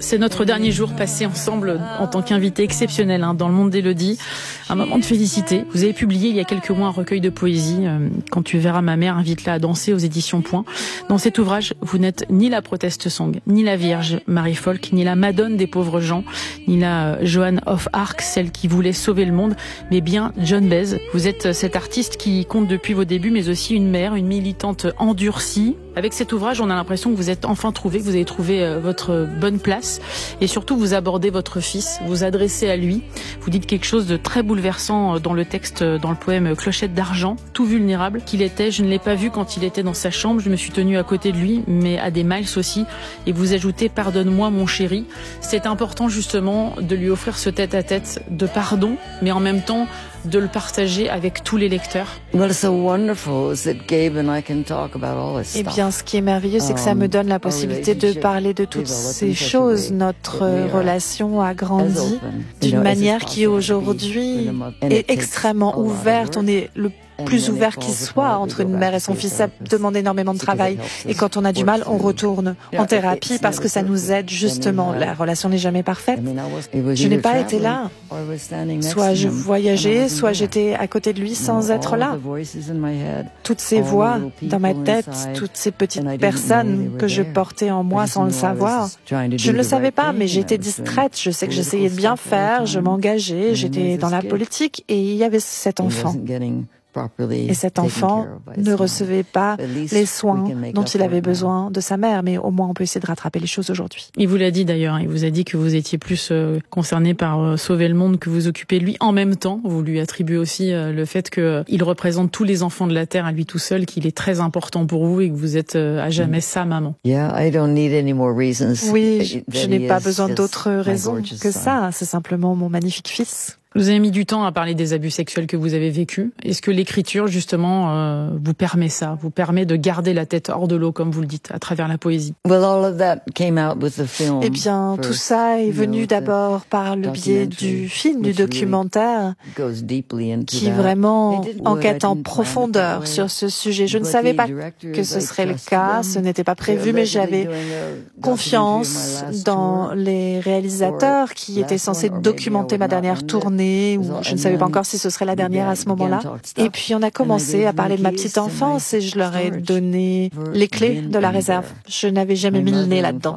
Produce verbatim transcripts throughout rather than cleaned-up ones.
C'est notre dernier jour passé ensemble en tant qu'invité exceptionnel hein, dans le monde d'Élodie. Un moment de félicité. Vous avez publié il y a quelques mois un recueil de poésie, euh, Quand tu verras ma mère, invite-la à danser aux éditions Point. Dans cet ouvrage, vous n'êtes ni la protest song, ni la Vierge Marie Folk, ni la Madone des pauvres gens, ni la euh, Joan of Arc, celle qui voulait sauver le monde, mais bien Joan Baez. Vous êtes cet artiste qui compte depuis vos débuts, mais aussi une mère, une militante endurcie. Avec cet ouvrage, on a l'impression que vous êtes enfin trouvé, que vous avez trouvé euh, votre bonne place. Et surtout, vous abordez votre fils, vous adressez à lui. Vous dites quelque chose de très bouleversant dans le texte, dans le poème Clochette d'argent. Tout vulnérable qu'il était, je ne l'ai pas vu quand il était dans sa chambre. Je me suis tenue à côté de lui, mais à des miles aussi. Et vous ajoutez « Pardonne-moi, mon chéri ». C'est important justement de lui offrir ce tête-à-tête de pardon, mais en même temps de le partager avec tous les lecteurs. Eh bien, ce qui est merveilleux, c'est que ça me donne la possibilité de parler de toutes ces choses. Notre relation a grandi d'une manière qui aujourd'hui est extrêmement ouverte. On est le plus ouvert qu'il soit entre une mère et son fils. Ça demande énormément de travail. Et quand on a du mal, on retourne en thérapie parce que ça nous aide justement. La relation n'est jamais parfaite. Je n'ai pas été là. Soit je voyageais, soit j'étais à côté de lui sans être là. Toutes ces voix dans ma tête, toutes ces petites personnes que je portais en moi sans le savoir. Je ne le savais pas, mais j'étais distraite. Je sais que j'essayais de bien faire, je m'engageais, j'étais dans la politique et il y avait cet enfant. Et cet enfant ne recevait pas les soins dont il avait besoin de sa mère, mais au moins on peut essayer de rattraper les choses aujourd'hui. Il vous l'a dit d'ailleurs, il vous a dit que vous étiez plus euh, concerné par euh, sauver le monde que vous occupez de lui. En même temps, vous lui attribuez aussi euh, le fait qu'il euh, représente tous les enfants de la Terre à lui tout seul, qu'il est très important pour vous et que vous êtes euh, à jamais sa maman. Oui, je n'ai pas besoin d'autres raisons que ça, c'est simplement mon magnifique fils. Vous avez mis du temps à parler des abus sexuels que vous avez vécus. Est-ce que l'écriture, justement, euh, vous permet ça, vous permet de garder la tête hors de l'eau, comme vous le dites, à travers la poésie? Eh bien, tout ça est venu d'abord par le biais du film, du documentaire, qui vraiment enquête en profondeur sur ce sujet. Je ne savais pas que ce serait le cas, ce n'était pas prévu, mais j'avais confiance dans les réalisateurs qui étaient censés documenter ma dernière tournée. Ou je ne savais pas encore si ce serait la dernière à ce moment-là. Et puis on a commencé à parler de ma petite enfance et je leur ai donné les clés de la réserve. Je n'avais jamais mis le nez là-dedans.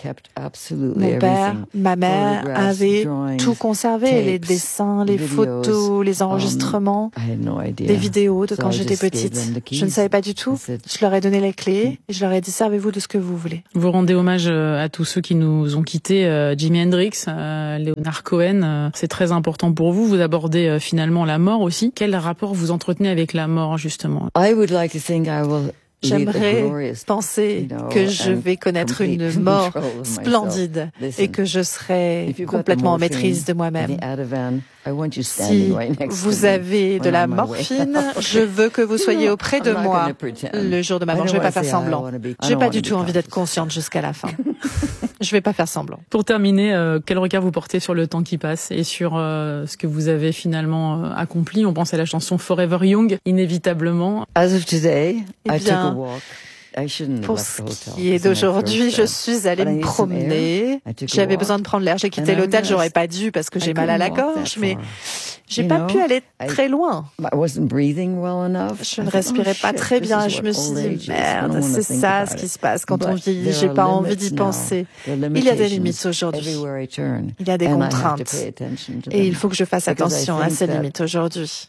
Mon père, ma mère avaient tout conservé, les dessins, les photos, les enregistrements, les vidéos de quand j'étais petite. Je ne savais pas du tout. Je leur ai donné les clés et je leur ai dit servez-vous de ce que vous voulez. Vous rendez hommage à tous ceux qui nous ont quittés, Jimi Hendrix, Leonard Cohen, c'est très important pour vous, vous abordez euh, finalement la mort aussi. Quel rapport vous entretenez avec la mort, justement? J'aimerais penser que je vais connaître une mort splendide et que je serai complètement en maîtrise de moi-même. Si vous avez de la morphine, je veux que vous soyez auprès de moi le jour de ma mort. Je ne vais pas faire semblant. Je n'ai pas du tout envie d'être consciente jusqu'à la fin. Je ne vais pas faire semblant. Pour terminer, euh, quel regard vous portez sur le temps qui passe et sur euh, ce que vous avez finalement euh, accompli? On pense à la chanson Forever Young, inévitablement. As of today, eh bien, pour ce qui est d'aujourd'hui, je suis allée me promener. J'avais besoin de prendre l'air. J'ai quitté l'hôtel, j'aurais pas dû parce que j'ai mal à la gorge, mais j'ai pas pu aller très loin. Je ne respirais pas très bien. Je me suis dit, merde, c'est ça ce qui se passe quand on vieillit. J'ai pas envie d'y penser. Il y a des limites aujourd'hui. Il y a des contraintes. Et il faut que je fasse attention à ces limites aujourd'hui.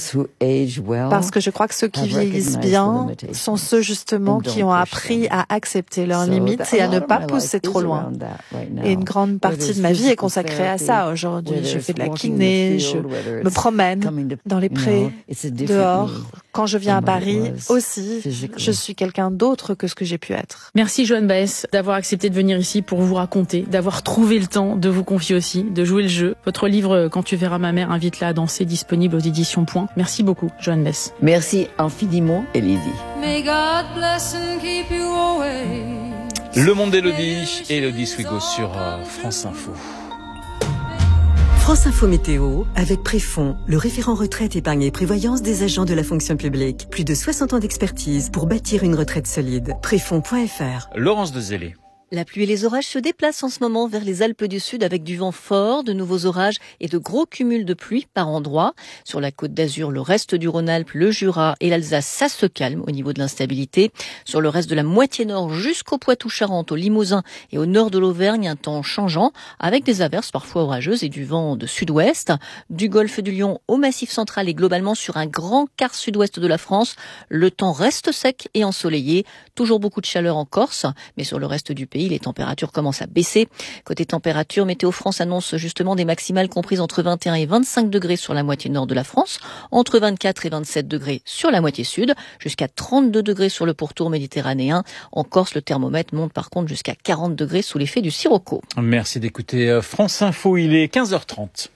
Parce que je crois que ceux qui vieillissent bien sont ceux justement qui ont appris à accepter leurs limites et à ne pas pousser trop loin. Et une grande partie de ma vie est consacrée à ça aujourd'hui. Je fais de la kiné, je me promène dans les prés, dehors. Quand je viens à Paris aussi, je suis quelqu'un d'autre que ce que j'ai pu être. Merci Joan Baez d'avoir accepté de venir ici pour vous raconter, d'avoir trouvé le temps de vous confier aussi, de jouer le jeu. Votre livre « Quand tu verras ma mère, invite-la à danser » disponible aux éditions Point. Merci beaucoup Joan Baez. Merci infiniment Élodie. Le monde d'Élodie, Élodie Swigo sur euh, France Info. France Info Météo, avec Préfond, le référent retraite, épargne et prévoyance des agents de la fonction publique. Plus de soixante ans d'expertise pour bâtir une retraite solide. Préfond point F R. Laurence de Zélé. La pluie et les orages se déplacent en ce moment vers les Alpes du Sud avec du vent fort, de nouveaux orages et de gros cumuls de pluie par endroits. Sur la côte d'Azur, le reste du Rhône-Alpes, le Jura et l'Alsace, ça se calme au niveau de l'instabilité. Sur le reste de la moitié nord jusqu'au Poitou-Charentes, au Limousin et au nord de l'Auvergne, un temps changeant avec des averses parfois orageuses et du vent de sud-ouest. Du golfe du Lion au Massif central et globalement sur un grand quart sud-ouest de la France, le temps reste sec et ensoleillé. Toujours beaucoup de chaleur en Corse, mais sur le reste du pays, les températures commencent à baisser. Côté température, Météo France annonce justement des maximales comprises entre vingt et un et vingt-cinq degrés sur la moitié nord de la France, entre vingt-quatre et vingt-sept degrés sur la moitié sud, jusqu'à trente-deux degrés sur le pourtour méditerranéen. En Corse, le thermomètre monte par contre jusqu'à quarante degrés sous l'effet du sirocco. Merci d'écouter France Info, il est quinze heures trente.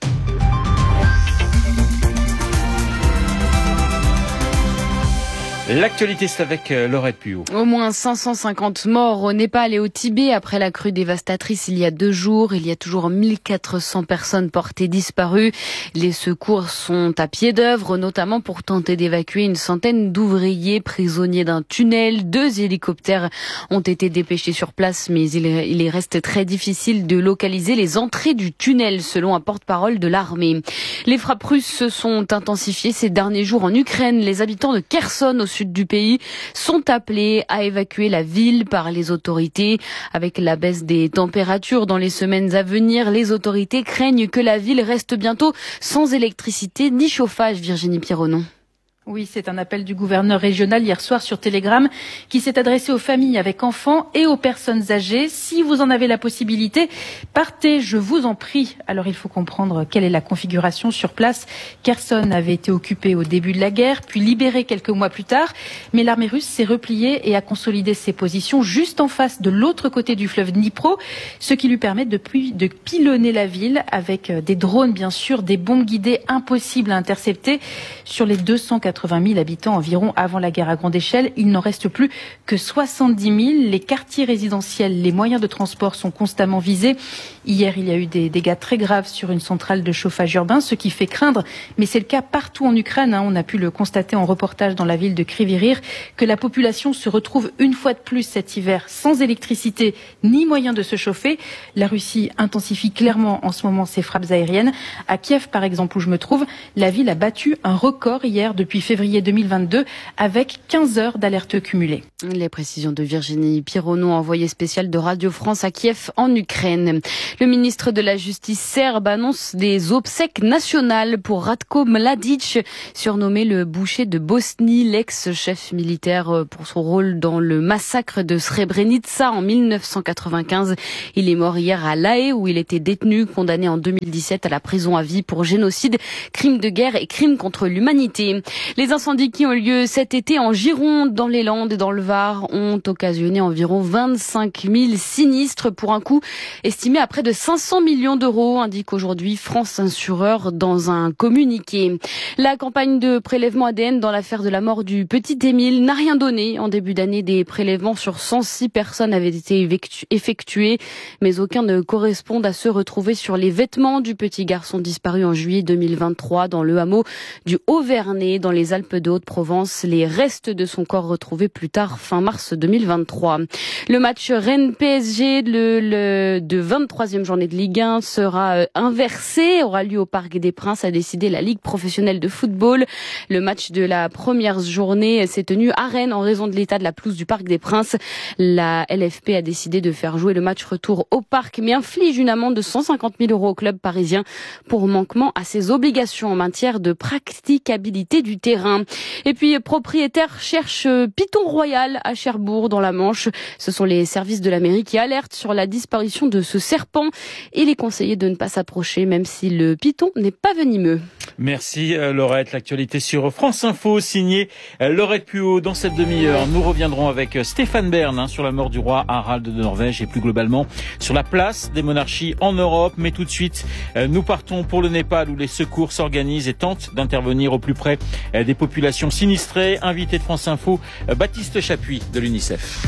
L'actualité, c'est avec Laurette Puot. Au moins cinq cent cinquante morts au Népal et au Tibet après la crue dévastatrice il y a deux jours. Il y a toujours mille quatre cents personnes portées disparues. Les secours sont à pied d'œuvre, notamment pour tenter d'évacuer une centaine d'ouvriers prisonniers d'un tunnel. Deux hélicoptères ont été dépêchés sur place, mais il, il reste très difficile de localiser les entrées du tunnel, selon un porte-parole de l'armée. Les frappes russes se sont intensifiées ces derniers jours en Ukraine. Les habitants de Kherson, au sud du pays, sont appelés à évacuer la ville par les autorités. Avec la baisse des températures dans les semaines à venir, les autorités craignent que la ville reste bientôt sans électricité ni chauffage. Virginie Pironnon. Oui, c'est un appel du gouverneur régional hier soir sur Telegram qui s'est adressé aux familles avec enfants et aux personnes âgées. Si vous en avez la possibilité, partez, je vous en prie. Alors il faut comprendre quelle est la configuration sur place. Kherson avait été occupée au début de la guerre, puis libérée quelques mois plus tard. Mais l'armée russe s'est repliée et a consolidé ses positions juste en face de l'autre côté du fleuve Dnipro, ce qui lui permet depuis de pilonner la ville avec des drones, bien sûr, des bombes guidées impossibles à intercepter. Sur les deux cent quatre-vingt mille habitants environ avant la guerre à grande échelle, il n'en reste plus que soixante-dix mille. Les quartiers résidentiels, les moyens de transport sont constamment visés. Hier, il y a eu des dégâts très graves sur une centrale de chauffage urbain, ce qui fait craindre, mais c'est le cas partout en Ukraine. Hein. On a pu le constater en reportage dans la ville de Kryvyi Rih, que la population se retrouve une fois de plus cet hiver sans électricité ni moyen de se chauffer. La Russie intensifie clairement en ce moment ses frappes aériennes. À Kiev, par exemple, où je me trouve, la ville a battu un record hier depuis février deux mille vingt-deux avec quinze heures d'alerte cumulée. Les précisions de Virginie Pironnon, envoyée spéciale de Radio France à Kiev en Ukraine. Le ministre de la Justice serbe annonce des obsèques nationales pour Ratko Mladic, surnommé le boucher de Bosnie, l'ex-chef militaire pour son rôle dans le massacre de Srebrenica en mille neuf cent quatre-vingt-quinze. Il est mort hier à La Haye où il était détenu, condamné en deux mille dix-sept à la prison à vie pour génocide, crime de guerre et crime contre l'humanité. Les incendies qui ont lieu cet été en Gironde, dans les Landes et dans le Var ont occasionné environ vingt-cinq mille sinistres pour un coût estimé à près de cinq cents millions d'euros, indique aujourd'hui France Assureur dans un communiqué. La campagne de prélèvement A D N dans l'affaire de la mort du petit Émile n'a rien donné. En début d'année, des prélèvements sur cent six personnes avaient été effectués, mais aucun ne correspond à ceux retrouvés sur les vêtements du petit garçon disparu en juillet deux mille vingt-trois dans le hameau du Haut-Vernay, dans les Alpes de Haute-Provence. Les restes de son corps retrouvés plus tard, fin mars deux mille vingt-trois. Le match Rennes-P S G le, le, de vingt-troisième journée de Ligue un sera inversé, aura lieu au Parc des Princes, a décidé la Ligue professionnelle de football. Le match de la première journée s'est tenu à Rennes en raison de l'état de la pelouse du Parc des Princes. La L F P a décidé de faire jouer le match retour au parc, mais inflige une amende de cent cinquante mille euros au club parisien pour manquement à ses obligations en matière de praticabilité du terrain. Et puis, propriétaire cherche python royal à Cherbourg dans la Manche. Ce sont les services de la mairie qui alertent sur la disparition de ce serpent. Il est conseillé de ne pas s'approcher, même si le python n'est pas venimeux. Merci Laurette. L'actualité sur France Info, signée Laurette Puot. Dans cette demi-heure, nous reviendrons avec Stéphane Bern hein, sur la mort du roi Harald de Norvège et plus globalement sur la place des monarchies en Europe. Mais tout de suite, nous partons pour le Népal où les secours s'organisent et tentent d'intervenir au plus près des populations sinistrées. Invité de France Info, Baptiste Chapuis de l'UNICEF.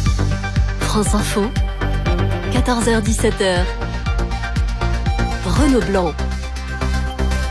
France Info, quatorze heures dix-sept heures. Renaud Blanc.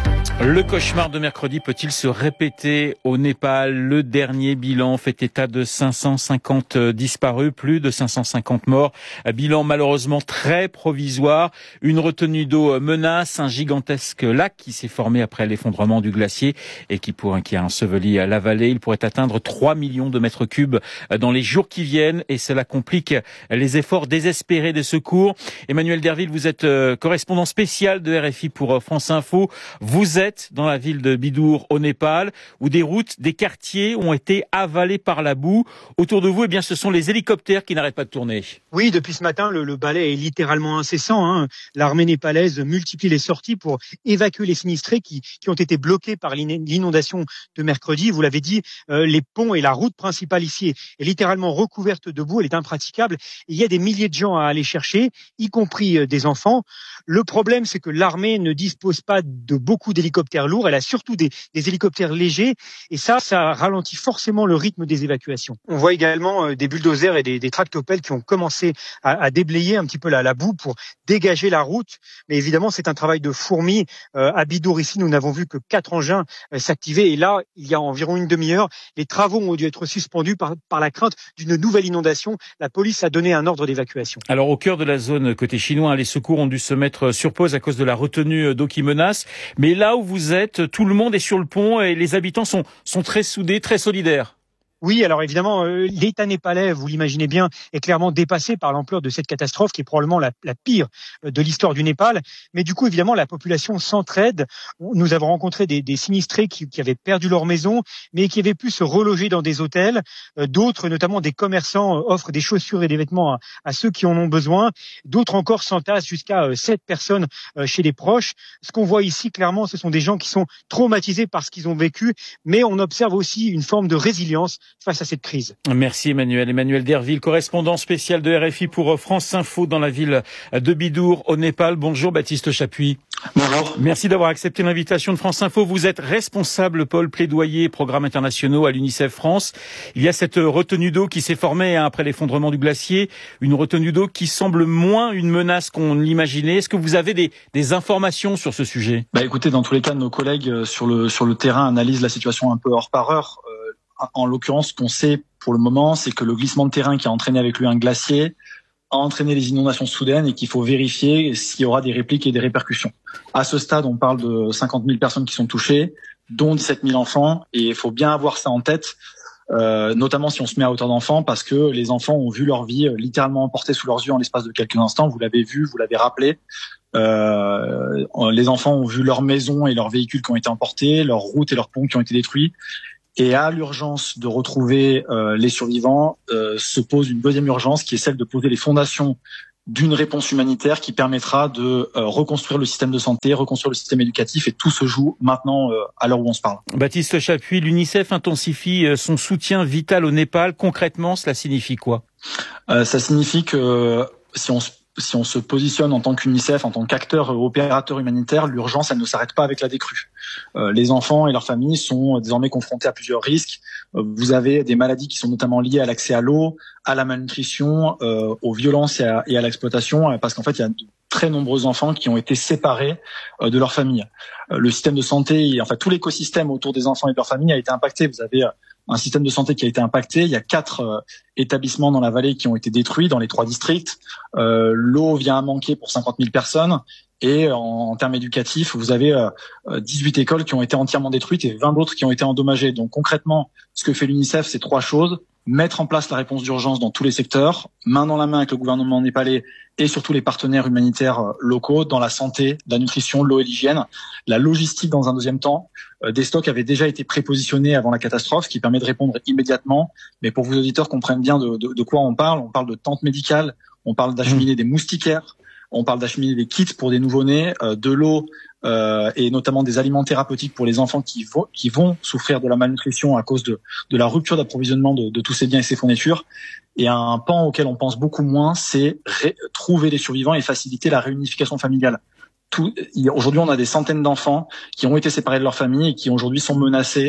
Le cauchemar de mercredi peut-il se répéter au Népal? Le dernier bilan fait état de cinq cent cinquante disparus, plus de cinq cent cinquante morts. Bilan malheureusement très provisoire. Une retenue d'eau menace un gigantesque lac qui s'est formé après l'effondrement du glacier et qui, pour, qui a enseveli la vallée. Il pourrait atteindre trois millions de mètres cubes dans les jours qui viennent et cela complique les efforts désespérés des secours. Emmanuel Derville, vous êtes correspondant spécial de R F I pour France Info. Vous êtes dans la ville de Bidour au Népal où des routes, des quartiers ont été avalés par la boue. Autour de vous, eh bien, ce sont les hélicoptères qui n'arrêtent pas de tourner. Oui, depuis ce matin, le, le balai est littéralement incessant. Hein. L'armée népalaise multiplie les sorties pour évacuer les sinistrés qui, qui ont été bloqués par l'inondation de mercredi. Vous l'avez dit, euh, les ponts et la route principale ici est, est littéralement recouverte de boue. Elle est impraticable. Il y a des milliers de gens à aller chercher, y compris euh, des enfants. Le problème, c'est que l'armée ne dispose pas de beaucoup d'hélicoptères lourds. Elle a surtout des, des hélicoptères légers. Et ça, ça ralentit forcément le rythme des évacuations. On voit également euh, des bulldozers et des, des tractopelles qui ont commencé à, à déblayer un petit peu la, la boue pour dégager la route. Mais évidemment, c'est un travail de fourmi. Euh, à Bidour, ici, nous n'avons vu que quatre engins euh, s'activer. Et là, il y a environ une demi-heure, les travaux ont dû être suspendus par, par la crainte d'une nouvelle inondation. La police a donné un ordre d'évacuation. Alors, au cœur de la zone côté chinois, les secours ont dû se mettre sur pause à cause de la retenue d'eau qui menace. Mais là où vous êtes, tout le monde est sur le pont et les habitants sont, sont très soudés, très solidaires. Oui, alors évidemment, euh, l'État népalais, vous l'imaginez bien, est clairement dépassé par l'ampleur de cette catastrophe qui est probablement la, la pire de l'histoire du Népal. Mais du coup, évidemment, la population s'entraide. Nous avons rencontré des, des sinistrés qui, qui avaient perdu leur maison, mais qui avaient pu se reloger dans des hôtels. Euh, d'autres, notamment des commerçants, euh, offrent des chaussures et des vêtements à, à ceux qui en ont besoin. D'autres encore s'entassent jusqu'à euh, sept personnes euh, chez les proches. Ce qu'on voit ici, clairement, ce sont des gens qui sont traumatisés par ce qu'ils ont vécu, mais on observe aussi une forme de résilience face à cette crise. Merci Emmanuel. Emmanuel Derville, correspondant spécial de R F I pour France Info dans la ville de Bidour au Népal. Bonjour Baptiste Chapuis. Bonjour. Merci d'avoir accepté l'invitation de France Info. Vous êtes responsable pôle plaidoyer programmes internationaux à l'UNICEF France. Il y a cette retenue d'eau qui s'est formée après l'effondrement du glacier, une retenue d'eau qui semble moins une menace qu'on l'imaginait. Est-ce que vous avez des, des informations sur ce sujet? Bah écoutez, dans tous les cas, nos collègues sur le sur le terrain analysent la situation un peu heure par heure. Euh, En l'occurrence, ce qu'on sait pour le moment, c'est que le glissement de terrain qui a entraîné avec lui un glacier a entraîné les inondations soudaines et qu'il faut vérifier s'il y aura des répliques et des répercussions. À ce stade, on parle de cinquante mille personnes qui sont touchées, dont dix-sept mille enfants, et il faut bien avoir ça en tête, euh, notamment si on se met à hauteur d'enfants, parce que les enfants ont vu leur vie littéralement emportée sous leurs yeux en l'espace de quelques instants. Vous l'avez vu, vous l'avez rappelé. Euh, les enfants ont vu leurs maisons et leurs véhicules qui ont été emportés, leurs routes et leurs ponts qui ont été détruits. Et à l'urgence de retrouver euh, les survivants, euh, se pose une deuxième urgence qui est celle de poser les fondations d'une réponse humanitaire qui permettra de euh, reconstruire le système de santé, reconstruire le système éducatif, et tout se joue maintenant euh, à l'heure où on se parle. Baptiste Chapuis, l'UNICEF intensifie son soutien vital au Népal. Concrètement, cela signifie quoi? euh, Ça signifie que si on se Si on se positionne en tant qu'UNICEF, en tant qu'acteur opérateur humanitaire, l'urgence, elle ne s'arrête pas avec la décrue. Euh, les enfants et leurs familles sont désormais confrontés à plusieurs risques. Euh, vous avez des maladies qui sont notamment liées à l'accès à l'eau, à la malnutrition, euh, aux violences et à, et à l'exploitation, parce qu'en fait, il y a de très nombreux enfants qui ont été séparés euh, de leur famille. Euh, le système de santé, en fait, tout l'écosystème autour des enfants et de leur famille a été impacté. Vous avez euh, un système de santé qui a été impacté. Il y a quatre euh, établissements dans la vallée qui ont été détruits dans les trois districts. Euh, l'eau vient à manquer pour cinquante mille personnes. Et en, en termes éducatifs, vous avez euh, dix-huit écoles qui ont été entièrement détruites et vingt d'autres qui ont été endommagées. Donc concrètement, ce que fait l'UNICEF, c'est trois choses. Mettre en place la réponse d'urgence dans tous les secteurs, main dans la main avec le gouvernement népalais et surtout les partenaires humanitaires locaux dans la santé, la nutrition, l'eau et l'hygiène. La logistique dans un deuxième temps. Euh, des stocks avaient déjà été prépositionnés avant la catastrophe, ce qui permet de répondre immédiatement. Mais pour que vos auditeurs comprennent bien de, de, de quoi on parle, on parle de tentes médicales, on parle d'acheminer des moustiquaires, on parle d'acheminer des kits pour des nouveau-nés, euh, de l'eau, Euh, et notamment des aliments thérapeutiques pour les enfants qui, vo- qui vont souffrir de la malnutrition à cause de, de la rupture d'approvisionnement de, de tous ces biens et ces fournitures. Et un pan auquel on pense beaucoup moins, c'est ré- trouver les survivants et faciliter la réunification familiale. Tout, aujourd'hui, on a des centaines d'enfants qui ont été séparés de leur famille et qui aujourd'hui sont menacés.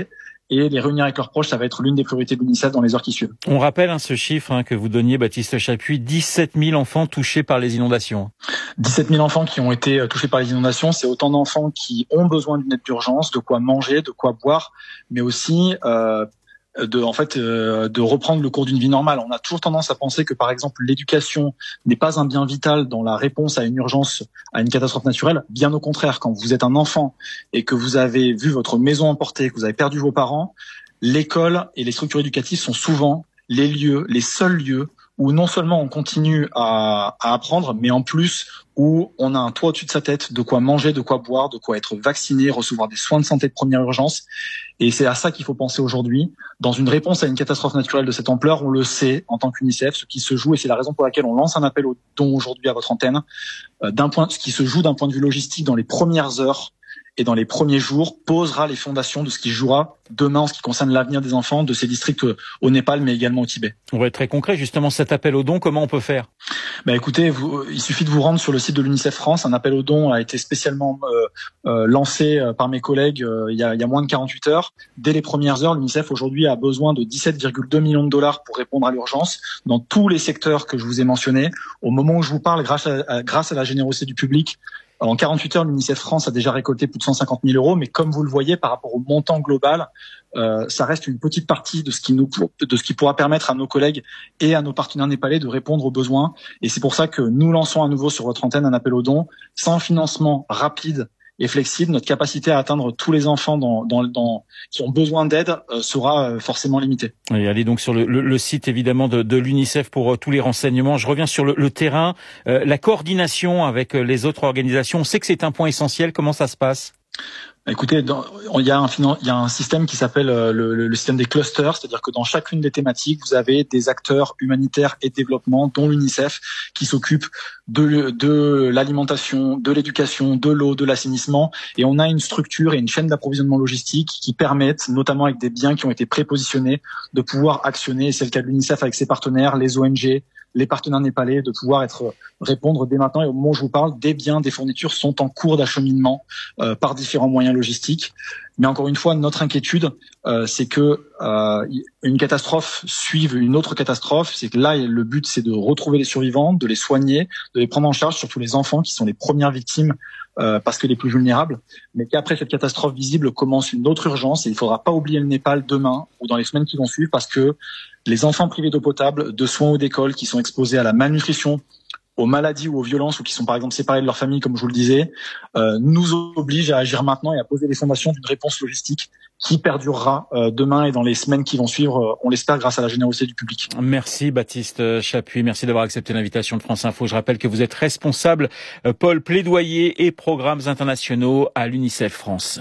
et les réunir avec leurs proches, ça va être l'une des priorités de l'UNICEF dans les heures qui suivent. On rappelle hein, ce chiffre hein, que vous donniez, Baptiste Chapuis, dix-sept mille enfants touchés par les inondations. dix-sept mille enfants qui ont été touchés par les inondations, c'est autant d'enfants qui ont besoin d'une aide d'urgence, de quoi manger, de quoi boire, mais aussi euh, de en fait euh, de reprendre le cours d'une vie normale. On a toujours tendance à penser que par exemple l'éducation n'est pas un bien vital dans la réponse à une urgence, à une catastrophe naturelle. Bien au contraire, quand vous êtes un enfant et que vous avez vu votre maison emportée, que vous avez perdu vos parents, l'école et les structures éducatives sont souvent les lieux, les seuls lieux où non seulement on continue à, à apprendre, mais en plus où on a un toit au-dessus de sa tête, de quoi manger, de quoi boire, de quoi être vacciné, recevoir des soins de santé de première urgence. Et c'est à ça qu'il faut penser aujourd'hui. Dans une réponse à une catastrophe naturelle de cette ampleur, on le sait en tant qu'UNICEF, ce qui se joue, et c'est la raison pour laquelle on lance un appel au don aujourd'hui à votre antenne, euh, d'un point, ce qui se joue d'un point de vue logistique dans les premières heures et dans les premiers jours posera les fondations de ce qui jouera demain en ce qui concerne l'avenir des enfants de ces districts au Népal, mais également au Tibet. On va être très concret, justement, cet appel aux dons, comment on peut faire ? Bah écoutez, vous, il suffit de vous rendre sur le site de l'UNICEF France. Un appel aux dons a été spécialement euh, euh, lancé par mes collègues euh, il, y a, il y a moins de quarante-huit heures. Dès les premières heures, l'UNICEF aujourd'hui a besoin de dix-sept virgule deux millions de dollars pour répondre à l'urgence dans tous les secteurs que je vous ai mentionnés. Au moment où je vous parle, grâce à, à, grâce à la générosité du public, en quarante-huit heures, l'UNICEF France a déjà récolté plus de cent cinquante mille euros, mais comme vous le voyez, par rapport au montant global, euh, ça reste une petite partie de ce qui nous, de ce qui pourra permettre à nos collègues et à nos partenaires népalais de répondre aux besoins. Et c'est pour ça que nous lançons à nouveau sur votre antenne un appel aux dons. Sans financement rapide et flexible, notre capacité à atteindre tous les enfants dans, dans, dans, qui ont besoin d'aide euh, sera euh, forcément limitée. Et allez donc sur le, le, le site évidemment de, de l'UNICEF pour euh, tous les renseignements. Je reviens sur le, le terrain, euh, la coordination avec euh, les autres organisations. On sait que c'est un point essentiel. Comment ça se passe ? Écoutez, dans, il y a un il y a un système qui s'appelle le, le, le système des clusters, c'est-à-dire que dans chacune des thématiques, vous avez des acteurs humanitaires et de développement, dont l'UNICEF, qui s'occupent de, de l'alimentation, de l'éducation, de l'eau, de l'assainissement, et on a une structure et une chaîne d'approvisionnement logistique qui permettent, notamment avec des biens qui ont été prépositionnés, de pouvoir actionner. C'est le cas de l'UNICEF avec ses partenaires, les O N G, les partenaires népalais, de pouvoir être répondre dès maintenant. Et au moment où je vous parle, des biens, des fournitures sont en cours d'acheminement euh, par différents moyens logistiques. Mais encore une fois, notre inquiétude, euh, c'est que euh, une catastrophe suive une autre catastrophe. C'est que là, le but, c'est de retrouver les survivants, de les soigner, de les prendre en charge, surtout les enfants qui sont les premières victimes euh, parce que les plus vulnérables. Mais qu'après cette catastrophe visible commence une autre urgence, et il ne faudra pas oublier le Népal demain ou dans les semaines qui vont suivre, parce que les enfants privés d'eau potable, de soins ou d'école, qui sont exposés à la malnutrition, aux maladies ou aux violences, ou qui sont par exemple séparés de leur famille, comme je vous le disais, euh, nous obligent à agir maintenant et à poser les fondations d'une réponse logistique qui perdurera euh, demain et dans les semaines qui vont suivre, euh, on l'espère, grâce à la générosité du public. Merci Baptiste Chapuis, merci d'avoir accepté l'invitation de France Info. Je rappelle que vous êtes responsable euh, pôle plaidoyer et programmes internationaux à l'UNICEF France.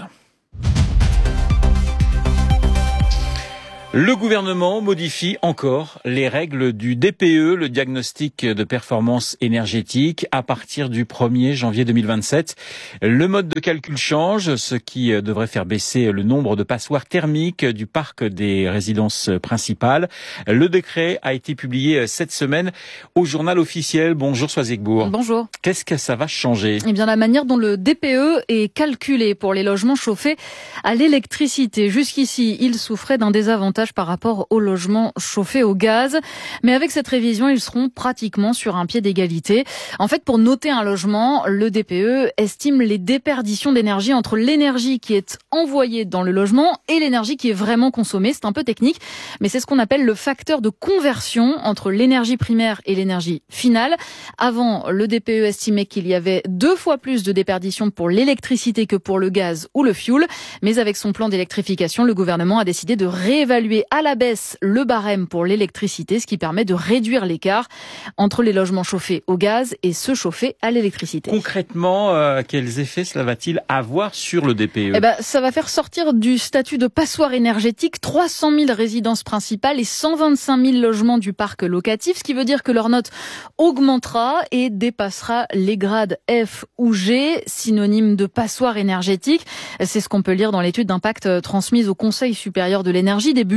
Le gouvernement modifie encore les règles du D P E, le diagnostic de performance énergétique, à partir du premier janvier deux mille vingt-sept. Le mode de calcul change, ce qui devrait faire baisser le nombre de passoires thermiques du parc des résidences principales. Le décret a été publié cette semaine au journal officiel. Bonjour Soazegbourg. Bonjour. Qu'est-ce que ça va changer ? Eh bien, la manière dont le D P E est calculé pour les logements chauffés à l'électricité. Jusqu'ici, il souffrait d'un désavantage par rapport aux logements chauffés au gaz. Mais avec cette révision, ils seront pratiquement sur un pied d'égalité. En fait, pour noter un logement, le D P E estime les déperditions d'énergie entre l'énergie qui est envoyée dans le logement et l'énergie qui est vraiment consommée. C'est un peu technique, mais c'est ce qu'on appelle le facteur de conversion entre l'énergie primaire et l'énergie finale. Avant, le D P E estimait qu'il y avait deux fois plus de déperditions pour l'électricité que pour le gaz ou le fioul. Mais avec son plan d'électrification, le gouvernement a décidé de réévaluer à la baisse le barème pour l'électricité, ce qui permet de réduire l'écart entre les logements chauffés au gaz et ceux chauffés à l'électricité. Concrètement, euh, quels effets cela va-t-il avoir sur le D P E ? Eh ben, ça va faire sortir du statut de passoire énergétique trois cent mille résidences principales et cent vingt-cinq mille logements du parc locatif, ce qui veut dire que leur note augmentera et dépassera les grades F ou G, synonyme de passoire énergétique. C'est ce qu'on peut lire dans l'étude d'impact transmise au Conseil supérieur de l'énergie début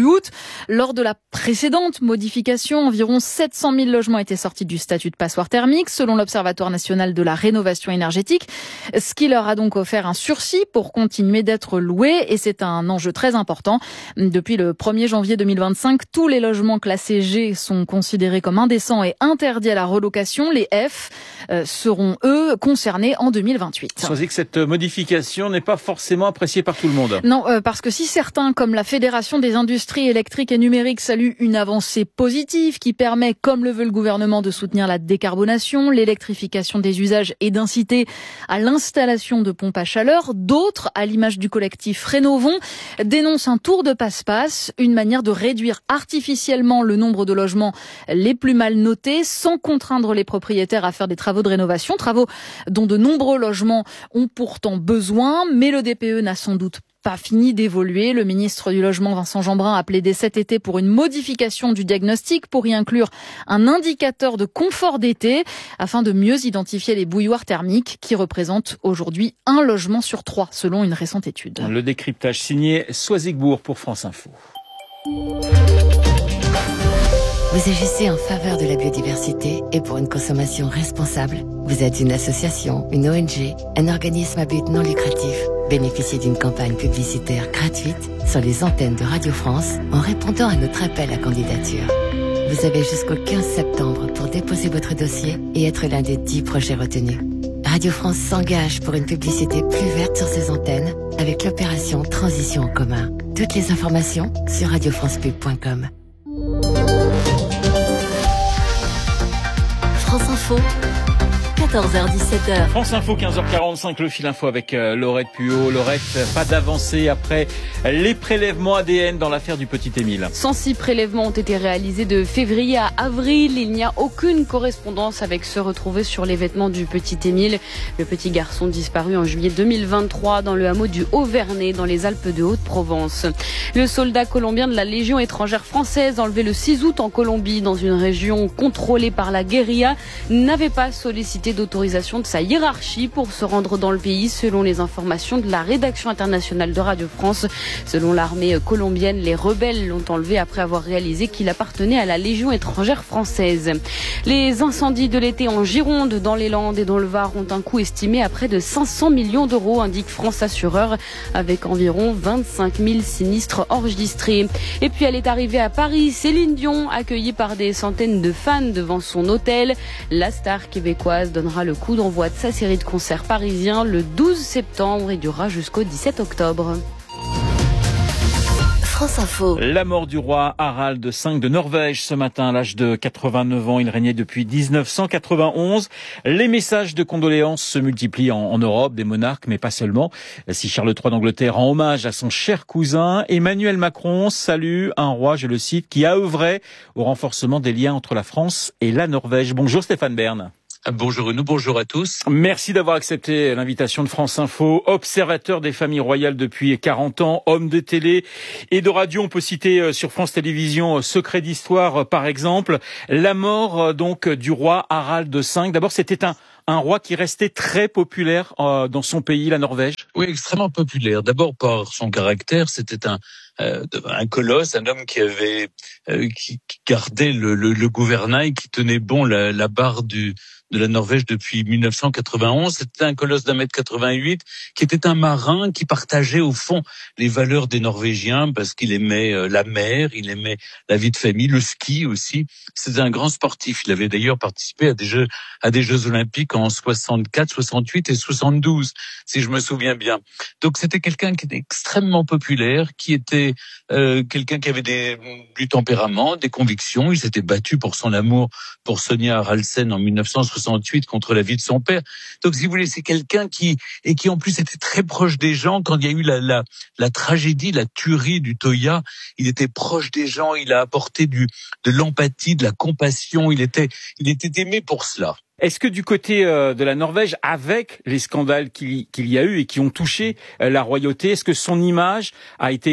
mi-août. Lors de la précédente modification, environ sept cent mille logements étaient sortis du statut de passoire thermique, selon l'Observatoire national de la rénovation énergétique, ce qui leur a donc offert un sursis pour continuer d'être loués, et c'est un enjeu très important. Depuis le premier janvier deux mille vingt-cinq, tous les logements classés G sont considérés comme indécents et interdits à la relocation. Les F euh, seront, eux, concernés en deux mille vingt-huit. Soyez que cette modification n'est pas forcément appréciée par tout le monde. Non, euh, parce que si certains, comme la Fédération des industries électriques et numériques, saluent une avancée positive qui permet, comme le veut le gouvernement, de soutenir la décarbonation, l'électrification des usages et d'inciter à l'installation de pompes à chaleur, d'autres, à l'image du collectif Rénovons, dénoncent un tour de passe-passe, une manière de réduire artificiellement le nombre de logements les plus mal notés, sans contraindre les propriétaires à faire des travaux de rénovation, travaux dont de nombreux logements ont pourtant besoin, mais le D P E n'a sans doute pas fini d'évoluer. Le ministre du Logement, Vincent Jeanbrun, a plaidé cet été pour une modification du diagnostic pour y inclure un indicateur de confort d'été afin de mieux identifier les bouilloires thermiques qui représentent aujourd'hui un logement sur trois, selon une récente étude. Le décryptage signé Soisigbourg pour France Info. Vous agissez en faveur de la biodiversité et pour une consommation responsable. Vous êtes une association, une O N G, un organisme à but non lucratif. Bénéficiez d'une campagne publicitaire gratuite sur les antennes de Radio France en répondant à notre appel à candidature. Vous avez jusqu'au quinze septembre pour déposer votre dossier et être l'un des dix projets retenus. Radio France s'engage pour une publicité plus verte sur ses antennes avec l'opération Transition en commun. Toutes les informations sur radio france pub point com. France Info, quatorze heures dix-sept heures. France Info, quinze heures quarante-cinq, le fil info avec euh, Laurette Puot. Laurette, pas d'avancée après les prélèvements A D N dans l'affaire du petit Émile. cent six prélèvements ont été réalisés de février à avril. Il n'y a aucune correspondance avec ceux retrouvés sur les vêtements du petit Émile. Le petit garçon disparu en juillet deux mille vingt-trois dans le hameau du Haut-Vernay, dans les Alpes de Haute-Provence. Le soldat colombien de la Légion étrangère française, enlevé le six août en Colombie, dans une région contrôlée par la guérilla, n'avait pas sollicité d'autorisation de sa hiérarchie pour se rendre dans le pays, selon les informations de la rédaction internationale de Radio France. Selon l'armée colombienne, les rebelles l'ont enlevé après avoir réalisé qu'il appartenait à la Légion étrangère française. Les incendies de l'été en Gironde, dans les Landes et dans le Var ont un coût estimé à près de cinq cents millions d'euros, indique France Assureur, avec environ vingt-cinq mille sinistres enregistrés. Et puis elle est arrivée à Paris, Céline Dion, accueillie par des centaines de fans devant son hôtel. La star québécoise donnera le coup d'envoi de sa série de concerts parisiens le douze septembre et durera jusqu'au dix-sept octobre. France Info. La mort du roi Harald cinq de Norvège ce matin à l'âge de quatre-vingt-neuf ans. Il régnait depuis dix-neuf cent quatre-vingt-onze. Les messages de condoléances se multiplient en, en Europe, des monarques, mais pas seulement. Si Charles trois d'Angleterre rend hommage à son cher cousin, Emmanuel Macron salue un roi, je le cite, qui a œuvré au renforcement des liens entre la France et la Norvège. Bonjour Stéphane Bern. Bonjour Renaud, bonjour à tous. Merci d'avoir accepté l'invitation de France Info. Observateur des familles royales depuis quarante ans, homme de télé et de radio. On peut citer sur France Télévisions Secret d'Histoire par exemple. La mort donc du roi Harald cinq. D'abord, c'était un un roi qui restait très populaire euh, dans son pays, la Norvège. Oui, extrêmement populaire. D'abord par son caractère, c'était un euh, un colosse, un homme qui avait euh, qui, qui gardait le, le, le gouvernail, qui tenait bon la, la barre du de la Norvège depuis mille neuf cent quatre-vingt-onze. C'était un colosse d'un mètre quatre-vingt-huit qui était un marin qui partageait au fond les valeurs des Norvégiens parce qu'il aimait la mer, il aimait la vie de famille, le ski aussi. C'était un grand sportif. Il avait d'ailleurs participé à des Jeux, à des Jeux Olympiques en soixante-quatre, soixante-huit et soixante-douze, si je me souviens bien. Donc c'était quelqu'un qui était extrêmement populaire, qui était euh, quelqu'un qui avait des, du tempérament, des convictions. Il s'était battu pour son amour pour Sonia Haraldsen en mille neuf cent soixante-huit contre la vie de son père. Donc, si vous voulez, c'est quelqu'un qui, et qui en plus était très proche des gens. Quand il y a eu la, la, la tragédie, la tuerie du Toya, il était proche des gens, il a apporté du, de l'empathie, de la compassion, il était, il était aimé pour cela. Est-ce que du côté euh, de la Norvège, avec les scandales qu'il, qu'il y a eu et qui ont touché euh, la royauté, est-ce que son image a été écornée ?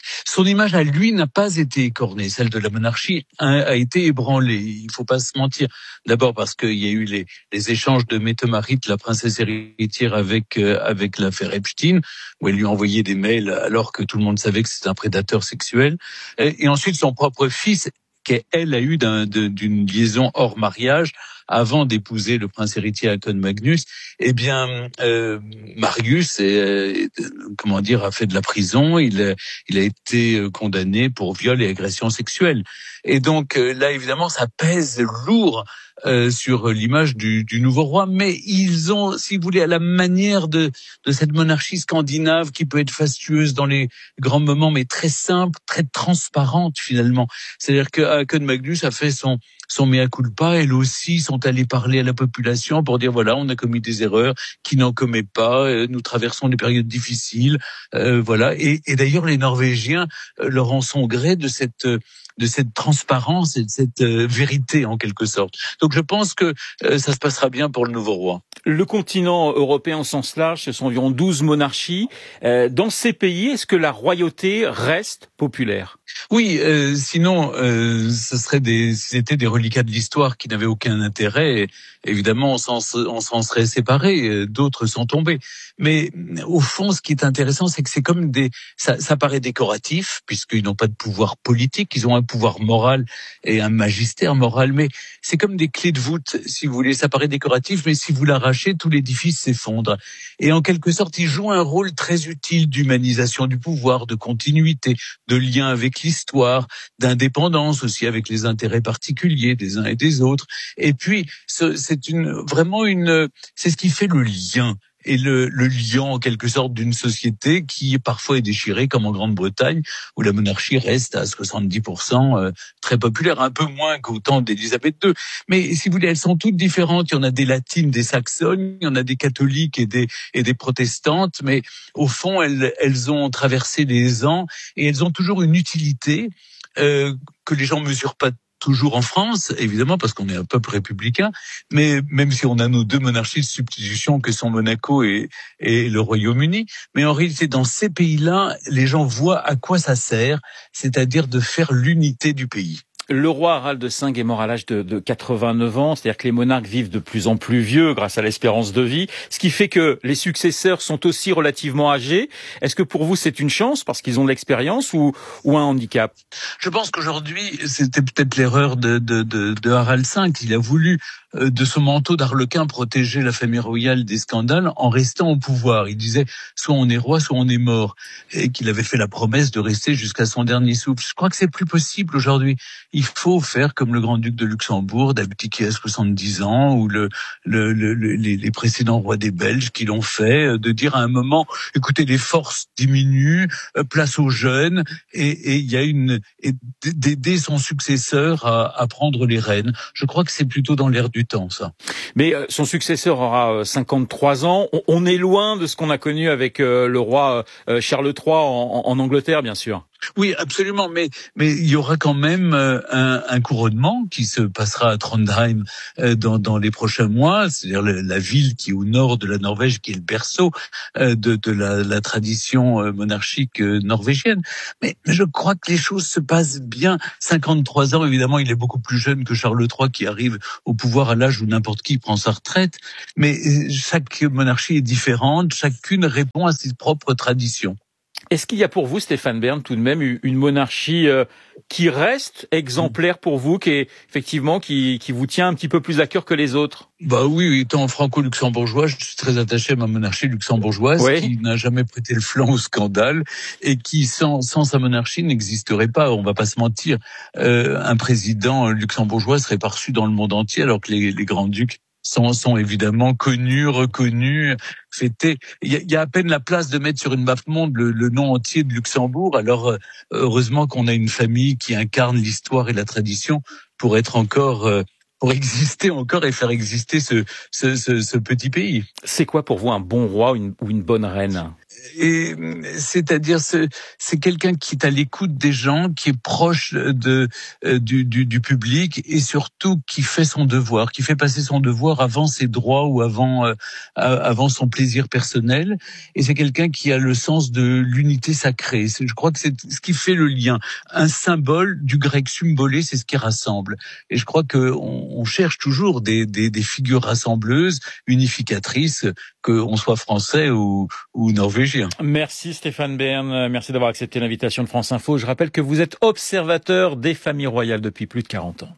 Son image à lui n'a pas été écornée. Celle de la monarchie a, a été ébranlée. Il faut pas se mentir. D'abord parce qu'il y a eu les, les échanges de Mette-Marit, la princesse héritière, avec euh, avec l'affaire Epstein, où elle lui envoyait des mails alors que tout le monde savait que c'était un prédateur sexuel. Et, et ensuite son propre fils, qu'elle a eu d'un, de, d'une liaison hors mariage avant d'épouser le prince héritier Haakon Magnus. Eh bien, euh, Marius, est, euh, comment dire, a fait de la prison. Il, il a été condamné pour viol et agression sexuelle. Et donc euh, là, évidemment, ça pèse lourd euh, sur l'image du, du nouveau roi. Mais ils ont, si vous voulez, à la manière de, de cette monarchie scandinave qui peut être fastueuse dans les grands moments, mais très simple, très transparente finalement. C'est-à-dire que Haakon Magnus a fait son son mea culpa. Elles aussi sont allées parler à la population pour dire voilà, on a commis des erreurs, qui n'en commet pas, euh, nous traversons des périodes difficiles, euh, voilà. Et, et d'ailleurs, les Norvégiens euh, leur en sont gré de cette euh, de cette transparence et de cette euh, vérité en quelque sorte. Donc je pense que euh, ça se passera bien pour le nouveau roi. Le continent européen au sens large, ce sont environ douze monarchies. Euh, dans ces pays, est-ce que la royauté reste populaire ? Oui, euh, sinon, euh, ce serait des, c'était des reliquats de l'histoire qui n'avaient aucun intérêt. Et, évidemment, on s'en, on s'en serait séparés. D'autres sont tombés. Mais au fond, ce qui est intéressant, c'est que c'est comme des, ça, ça paraît décoratif puisqu'ils n'ont pas de pouvoir politique, ils ont un pouvoir moral et un magistère moral. Mais c'est comme des clés de voûte, si vous voulez. Ça paraît décoratif, mais si vous l'arrachez, tout l'édifice s'effondre. Et en quelque sorte, ils jouent un rôle très utile d'humanisation du pouvoir, de continuité, de lien avec l'histoire, d'indépendance aussi avec les intérêts particuliers des uns et des autres. Et puis, c'est une, vraiment une, c'est ce qui fait le lien. Et le, le lien, en quelque sorte, d'une société qui parfois est déchirée, comme en Grande-Bretagne, où la monarchie reste à soixante-dix pour cent euh, très populaire, un peu moins qu'au temps d'Élisabeth deux. Mais si vous voulez, elles sont toutes différentes. Il y en a des latines, des saxonnes, il y en a des catholiques et des, et des protestantes, mais au fond, elles, elles ont traversé les ans et elles ont toujours une utilité euh, que les gens mesurent pas toujours en France, évidemment, parce qu'on est un peuple républicain, mais même si on a nos deux monarchies de substitution que sont Monaco et, et le Royaume-Uni, mais en réalité, dans ces pays-là, les gens voient à quoi ça sert, c'est-à-dire de faire l'unité du pays. Le roi Harald cinq est mort à l'âge de, de quatre-vingt-neuf ans, c'est-à-dire que les monarques vivent de plus en plus vieux grâce à l'espérance de vie, ce qui fait que les successeurs sont aussi relativement âgés. Est-ce que pour vous c'est une chance parce qu'ils ont de l'expérience ou, ou un handicap ? Je pense qu'aujourd'hui, c'était peut-être l'erreur de, de, de, de Harald cinq. Il a voulu euh, de ce manteau d'arlequin protéger la famille royale des scandales en restant au pouvoir. Il disait soit on est roi, soit on est mort, et qu'il avait fait la promesse de rester jusqu'à son dernier souffle. Je crois que c'est plus possible aujourd'hui. Il faut faire comme le grand-duc de Luxembourg, d'abdiquer à soixante-dix ans, ou le, le, le, les, les précédents rois des Belges qui l'ont fait, de dire à un moment, écoutez, les forces diminuent, place aux jeunes, et il y a une et d'aider son successeur à, à prendre les rênes. Je crois que c'est plutôt dans l'air du temps, ça. Mais euh, son successeur aura cinquante-trois ans. On, on est loin de ce qu'on a connu avec euh, le roi euh, Charles trois en, en Angleterre, bien sûr. Oui, absolument, mais mais il y aura quand même euh, un, un couronnement qui se passera à Trondheim euh, dans dans les prochains mois, c'est-à-dire la, la ville qui est au nord de la Norvège, qui est le berceau euh, de de la, la tradition euh, monarchique euh, norvégienne. Mais, mais je crois que les choses se passent bien. cinquante-trois ans, évidemment, il est beaucoup plus jeune que Charles trois qui arrive au pouvoir à l'âge où n'importe qui prend sa retraite. Mais euh, chaque monarchie est différente, chacune répond à ses propres traditions. Est-ce qu'il y a pour vous, Stéphane Bern, tout de même une monarchie euh, qui reste exemplaire pour vous, qui est effectivement qui, qui vous tient un petit peu plus à cœur que les autres ? Bah oui, étant franco-luxembourgeois, je suis très attaché à ma monarchie luxembourgeoise, oui, qui n'a jamais prêté le flanc au scandale et qui, sans, sans sa monarchie, n'existerait pas. On va pas se mentir. Euh, un président luxembourgeois serait pas reçu dans le monde entier, alors que les, les grands-ducs sont, sont évidemment connus, reconnus, fêtés. Il y a, il y a à peine la place de mettre sur une map monde le, le nom entier de Luxembourg. Alors, heureusement qu'on a une famille qui incarne l'histoire et la tradition pour être encore... Euh, pour exister encore et faire exister ce, ce, ce, ce petit pays. C'est quoi pour vous un bon roi ou une, ou une bonne reine ? Et c'est-à-dire, c'est, c'est quelqu'un qui est à l'écoute des gens, qui est proche de euh, du, du, du public et surtout qui fait son devoir, qui fait passer son devoir avant ses droits ou avant euh, avant son plaisir personnel. Et c'est quelqu'un qui a le sens de l'unité sacrée. C'est, je crois que c'est ce qui fait le lien. Un symbole du grec symbolé, c'est ce qui rassemble. Et je crois que on, on cherche toujours des, des, des figures rassembleuses, unificatrices, qu'on soit français ou, ou norvégien. Merci Stéphane Bern, merci d'avoir accepté l'invitation de France Info. Je rappelle que vous êtes observateur des familles royales depuis plus de quarante ans.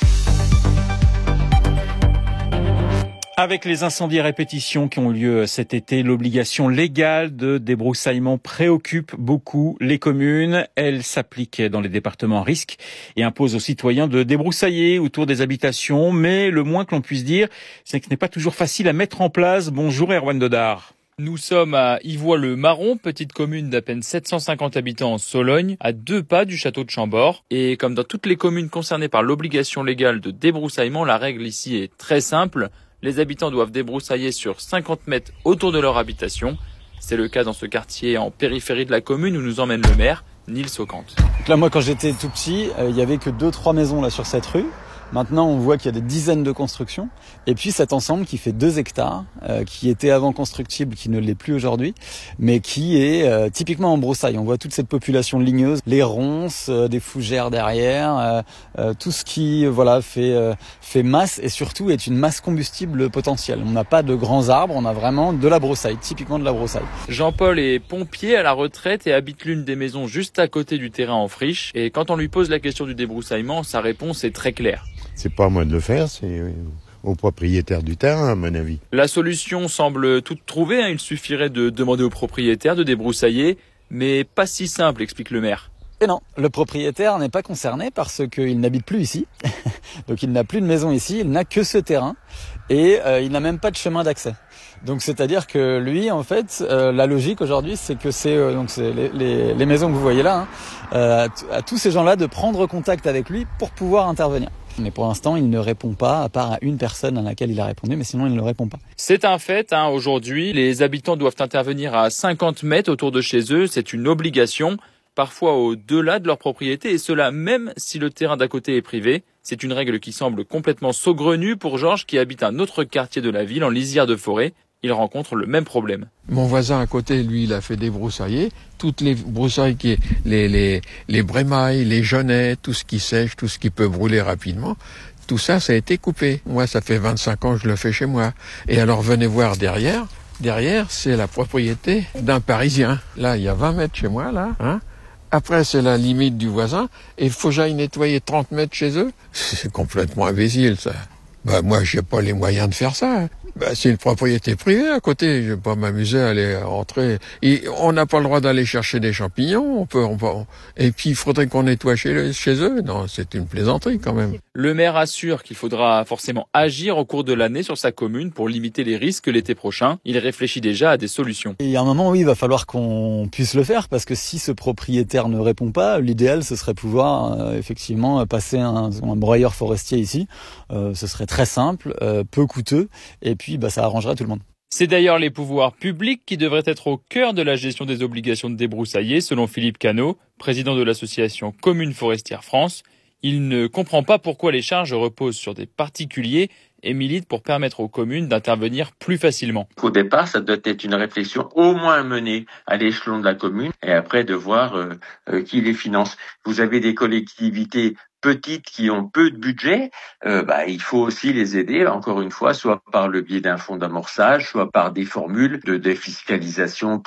Avec les incendies à répétition qui ont eu lieu cet été, l'obligation légale de débroussaillement préoccupe beaucoup les communes. Elle s'applique dans les départements à risque et impose aux citoyens de débroussailler autour des habitations. Mais le moins que l'on puisse dire, c'est que ce n'est pas toujours facile à mettre en place. Bonjour Erwan Dodard. Nous sommes à Ivois-le-Marron, petite commune d'à peine sept cent cinquante habitants en Sologne, à deux pas du château de Chambord. Et comme dans toutes les communes concernées par l'obligation légale de débroussaillement, la règle ici est très simple. Les habitants doivent débroussailler sur cinquante mètres autour de leur habitation. C'est le cas dans ce quartier en périphérie de la commune où nous emmène le maire, Nils Ocante. Là, moi, quand j'étais tout petit, euh, il y avait que deux, trois maisons là sur cette rue. Maintenant, on voit qu'il y a des dizaines de constructions. Et puis cet ensemble qui fait deux hectares, euh, qui était avant constructible, qui ne l'est plus aujourd'hui, mais qui est euh, typiquement en broussaille. On voit toute cette population ligneuse, les ronces, euh, des fougères derrière, euh, euh, tout ce qui voilà fait euh, fait masse et surtout est une masse combustible potentielle. On n'a pas de grands arbres, on a vraiment de la broussaille, typiquement de la broussaille. Jean-Paul est pompier à la retraite et habite l'une des maisons juste à côté du terrain en friche. Et quand on lui pose la question du débroussaillement, sa réponse est très claire. C'est pas à moi de le faire, c'est au propriétaire du terrain, à mon avis. La solution semble toute trouvée, hein. Il suffirait de demander au propriétaire de débroussailler, mais pas si simple, explique le maire. Et non, le propriétaire n'est pas concerné parce qu'il n'habite plus ici, donc il n'a plus de maison ici, il n'a que ce terrain et euh, il n'a même pas de chemin d'accès. Donc c'est-à-dire que lui, en fait, euh, la logique aujourd'hui, c'est que c'est euh, donc c'est les, les, les maisons que vous voyez là, hein, euh, à, t- à tous ces gens-là de prendre contact avec lui pour pouvoir intervenir. Mais pour l'instant, il ne répond pas, à part à une personne à laquelle il a répondu, mais sinon il ne répond pas. C'est un fait, hein, aujourd'hui, les habitants doivent intervenir à cinquante mètres autour de chez eux, c'est une obligation, parfois au-delà de leur propriété, et cela même si le terrain d'à côté est privé. C'est une règle qui semble complètement saugrenue pour Georges qui habite un autre quartier de la ville, en lisière de forêt. Il rencontre le même problème. Mon voisin à côté, lui, il a fait débroussailler. Toutes les broussailles, qui, les, les, les brémailles, les genêts, tout ce qui sèche, tout ce qui peut brûler rapidement, tout ça, ça a été coupé. Moi, ça fait vingt-cinq ans que je le fais chez moi. Et alors, venez voir derrière. Derrière, c'est la propriété d'un Parisien. Là, il y a vingt mètres chez moi, là, hein. Après, c'est la limite du voisin. Et il faut que j'aille nettoyer trente mètres chez eux. C'est complètement imbécile, ça. Bah, moi, j'ai pas les moyens de faire ça. Bah, c'est une propriété privée à côté. Je vais pas m'amuser à aller rentrer. Et on n'a pas le droit d'aller chercher des champignons. On peut, on peut, on... Et puis, il faudrait qu'on nettoie chez, chez eux. Non, c'est une plaisanterie quand même. Le maire assure qu'il faudra forcément agir au cours de l'année sur sa commune pour limiter les risques l'été prochain. Il réfléchit déjà à des solutions. Et il y a un moment, oui, il va falloir qu'on puisse le faire parce que si ce propriétaire ne répond pas, l'idéal, ce serait pouvoir euh, effectivement passer un, un broyeur forestier ici. Euh, ce serait très simple, euh, peu coûteux, et puis bah, ça arrangerait tout le monde. C'est d'ailleurs les pouvoirs publics qui devraient être au cœur de la gestion des obligations de débroussailler, selon Philippe Cano, président de l'association Communes Forestières France. Il ne comprend pas pourquoi les charges reposent sur des particuliers et milite pour permettre aux communes d'intervenir plus facilement. Au départ, ça doit être une réflexion au moins menée à l'échelon de la commune et après de voir euh, euh, qui les finance. Vous avez des collectivités petites qui ont peu de budget, euh, bah, il faut aussi les aider, encore une fois, soit par le biais d'un fonds d'amorçage, soit par des formules de défiscalisation